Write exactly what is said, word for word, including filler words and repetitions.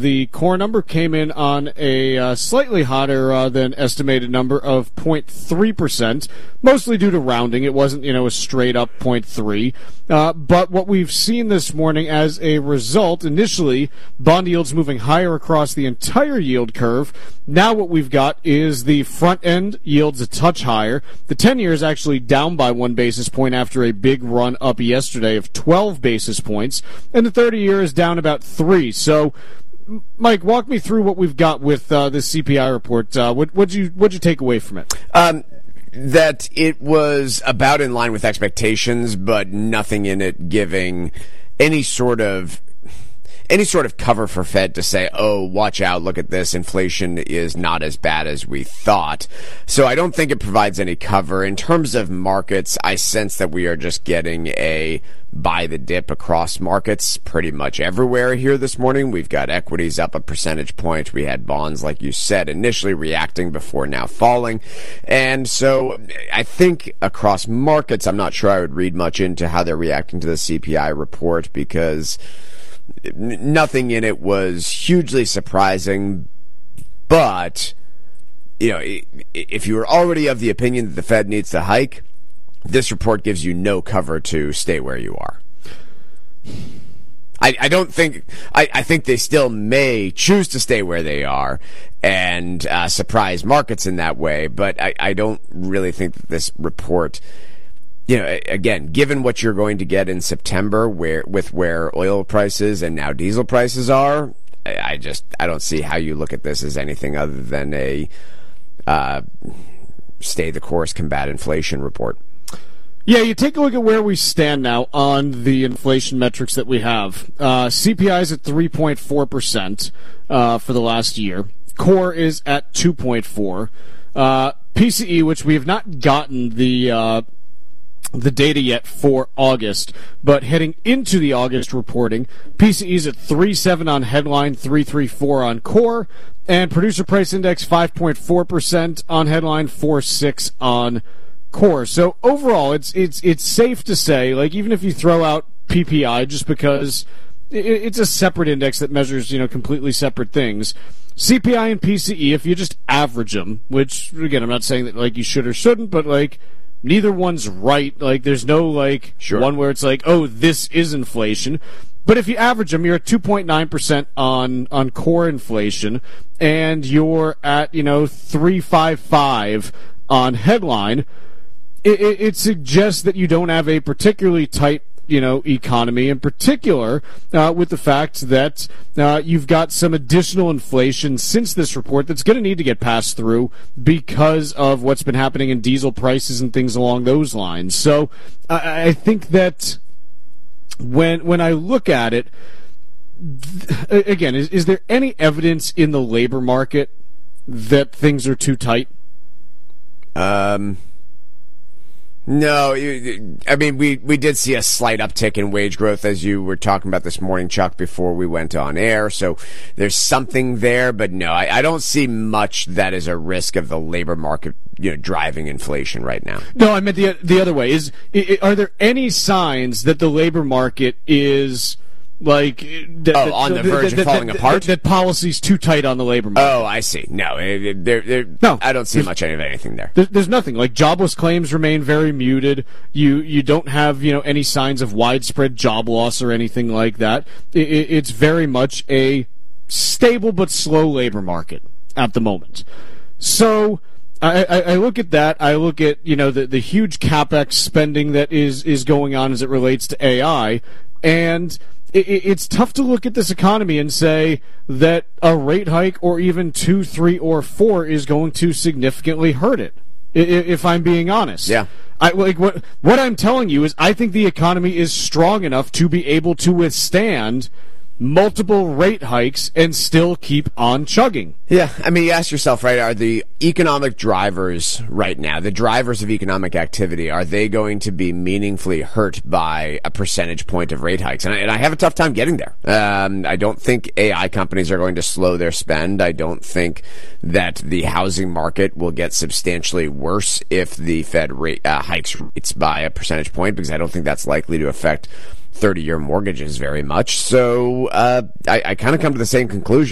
The core number came in on a uh, slightly hotter uh, than estimated number of zero point three percent, mostly due to rounding. It wasn't, you know, a straight up zero point three. Uh, but what we've seen this morning as a result, initially, bond yields moving higher across the entire yield curve. Now what we've got is the front end yields a touch higher. The ten-year is actually down by one basis point after a big run up yesterday of twelve basis points, and the thirty-year is down about three. So, Mike, walk me through what we've got with uh, this C P I report. Uh, what what'd you what'd you take away from it? Um, that it was about in line with expectations, but nothing in it giving any sort of any sort of cover for Fed to say, oh, watch out, look at this, inflation is not as bad as we thought. So I don't think it provides any cover. In terms of markets, I sense that we are just getting a buy the dip across markets pretty much everywhere here this morning. We've got equities up a percentage point. We had bonds, like you said, initially reacting before now falling. And so I think across markets, I'm not sure I would read much into how they're reacting to the C P I report because nothing in it was hugely surprising, but, you know, if you were already of the opinion that the Fed needs to hike, this report gives you no cover to stay where you are. I, I don't think, I, I think they still may choose to stay where they are and uh, surprise markets in that way, but I, I don't really think that this report, you know, again, given what you're going to get in September, where with where oil prices and now diesel prices are, I just I don't see how you look at this as anything other than a uh, stay the course, combat inflation report. Yeah, you take a look at where we stand now on the inflation metrics that we have. Uh, C P I is at three point four percent uh, for the last year. Core is at two point four. Uh, P C E, which we have not gotten the uh, the data yet for August, but heading into the August reporting, P C E is at three point seven on headline, three point three four on core, and producer price index five point four percent on headline, four point six on core. So overall, it's it's it's safe to say, like, even if you throw out P P I just because it's a separate index that measures, you know, completely separate things, C P I and P C E, if you just average them, which, again, I'm not saying that, like, you should or shouldn't, but, like, neither one's right. Like, there's no, like, sure. one where it's like, oh, this is inflation. But if you average them, you're at two point nine percent on, on core inflation, and you're at, you know, three point five five on headline. It, it, it suggests that you don't have a particularly tight, you know, economy, in particular uh, with the fact that uh, you've got some additional inflation since this report that's going to need to get passed through because of what's been happening in diesel prices and things along those lines. So I, I think that when when I look at it, th- again, is, is there any evidence in the labor market that things are too tight? Um. No, I mean, we, we did see a slight uptick in wage growth, as you were talking about this morning, Chuck, before we went on air. So there's something there, but no, I, I don't see much that is a risk of the labor market, you know, driving inflation right now. No, I meant the the other way. Is are there any signs that the labor market is like that, oh, that, on the that, verge that, of falling that, apart? That, that policy's too tight on the labor market. Oh, I see. No, it, it, there, there, no, I don't see much of anything there. There's, there's nothing. Like, jobless claims remain very muted. You you don't have, you know, any signs of widespread job loss or anything like that. It, it, it's very much a stable but slow labor market at the moment. So I, I, I look at that. I look at, you know, the, the huge CapEx spending that is, is going on as it relates to A I, and it's tough to look at this economy and say that a rate hike or even two, three, or four is going to significantly hurt it, if I'm being honest. Yeah. I, like what, what I'm telling you is I think the economy is strong enough to be able to withstand multiple rate hikes and still keep on chugging. Yeah, I mean, you ask yourself, right, are the economic drivers right now, the drivers of economic activity, are they going to be meaningfully hurt by a percentage point of rate hikes? And I, and I have a tough time getting there. Um, I don't think A I companies are going to slow their spend. I don't think that the housing market will get substantially worse if the Fed rate, uh, hikes rates by a percentage point, because I don't think that's likely to affect thirty-year mortgages very much. So uh, I, I kind of come to the same conclusion.